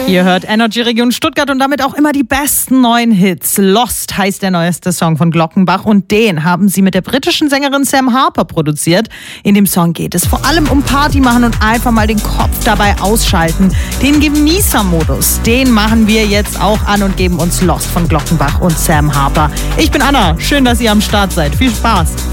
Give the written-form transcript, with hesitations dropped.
Ihr hört Energy Region Stuttgart und damit auch immer die besten neuen Hits. Lost heißt der neueste Song von Glockenbach und den haben sie mit der britischen Sängerin Sam Harper produziert. In dem Song geht es vor allem um Party machen und einfach mal den Kopf dabei ausschalten. Den Genießer-Modus, den machen wir jetzt auch an und geben uns Lost von Glockenbach und Sam Harper. Ich bin Anna, schön, dass ihr am Start seid. Viel Spaß!